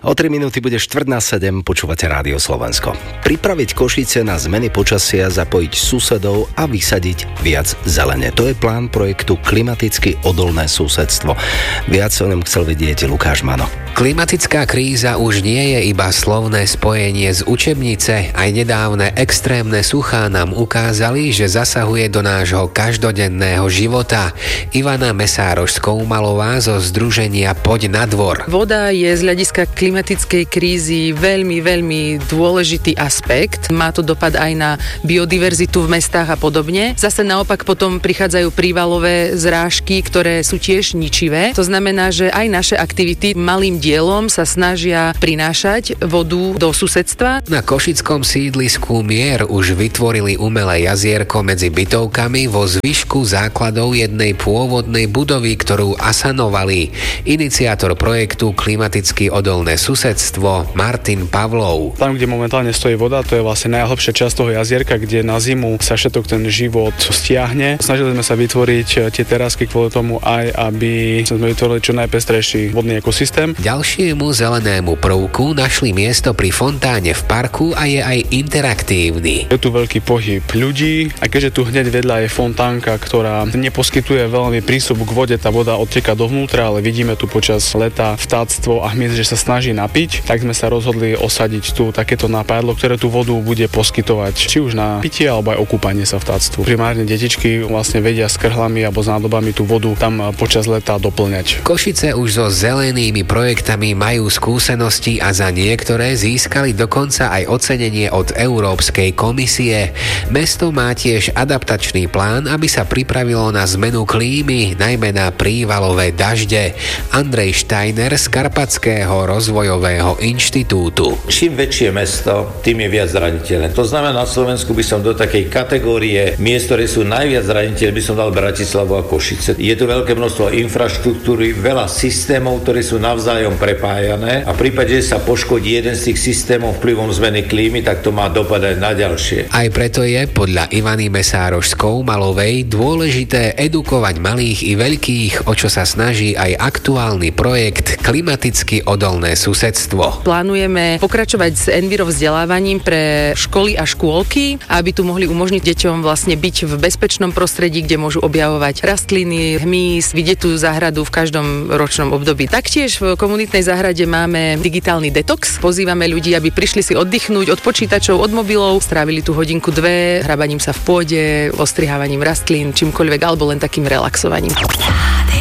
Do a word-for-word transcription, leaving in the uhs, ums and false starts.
O tri minúty bude štvrť na sedem, počúvate Rádio Slovensko. Pripraviť Košice na zmeny počasia, zapojiť susedov a vysadiť viac zelene. To je plán projektu Klimaticky odolné susedstvo. Viac o ňom chcel vedieť Lukáš Mano. Klimatická kríza už nie je iba slovné spojenie z učebnice. Aj nedávne extrémne suchá nám ukázali, že zasahuje do nášho každodenného života. Ivana Mesároš-Skoumalová zo združenia Poď na dvor. Voda je z hľadiska klimatickej krízy veľmi, veľmi dôležitý aspekt. Má to dopad aj na biodiverzitu v mestách a podobne. Zase naopak potom prichádzajú prívalové zrážky, ktoré sú tiež ničivé. To znamená, že aj naše aktivity malým dielom sa snažia prinášať vodu do susedstva. Na košickom sídlisku Mier už vytvorili umelé jazierko medzi bytovkami vo zvyšku základov jednej pôvodnej budovy, ktorú asanovali. Iniciátor projektu Klimaticky odolné susedstvo Martin Pavlov. Tam, kde momentálne stojí voda, to je vlastne najhlbšia časť toho jazierka, kde na zimu sa všetok ten život stiahne. Snažili sme sa vytvoriť tie terasky kvôli tomu aj, aby sme vytvorili čo najpestrejší vodný ekosystém. Ďalšiemu zelenému prvku našli miesto pri fontáne v parku a je aj interaktívny. Je tu veľký pohyb ľudí a keďže tu hneď vedľa je fontánka, ktorá neposkytuje veľmi prístup k vode, tá voda odteká dovnútra, ale vidíme tu počas leta vtáctvo a hmyz, že sa snaží napiť, tak sme sa rozhodli osadiť tu takéto napádlo, ktoré tú vodu bude poskytovať či už na pitie alebo aj okúpanie sa vtáctvu. Primárne detičky vlastne vedia s krhlami alebo s nádobami tú vodu tam počas leta doplňať. Košice už so zelenými projektami majú skúsenosti a za niektoré získali dokonca aj ocenenie od Európskej komisie. Mesto má tiež adaptačný plán, aby sa pripravilo na zmenu klímy, najmä na prívalové dažde. Andrej Steiner z Karpatského rozvojového inštitútu. Čím väčšie mesto, tým je viac zraniteľné. To znamená, na Slovensku by som do takej kategórie miest, ktoré sú najviac zraniteľné, by som dal Bratislavu a Košice. Je tu veľké množstvo infraštruktúry, veľa systémov, ktoré sú navzájom prepájané a v prípade, že sa poškodí jeden z tých systémov vplyvom zmeny klímy, tak to má dopad aj na ďalšie. Aj preto je podľa Ivany Mesároš-Skoumalovej dôležité edukovať malých i veľkých, o čo sa snaží aj aktuálny projekt Klimaticky odolné susedstvo. Plánujeme pokračovať s enviro vzdelávaním pre školy a škôlky, aby tu mohli umožniť deťom vlastne byť v bezpečnom prostredí, kde môžu objavovať rastliny, hmyz, vidieť tú záhradu v každom ročnom období. Taktiež v komunitnej záhrade máme digitálny detox. Pozývame ľudí, aby prišli si oddychnúť od počítačov, od mobilov, strávili tú hodinku dve hrabaním sa v pôde, ostrihávaním rastlín, čímkoľvek alebo len takým relaxovaním.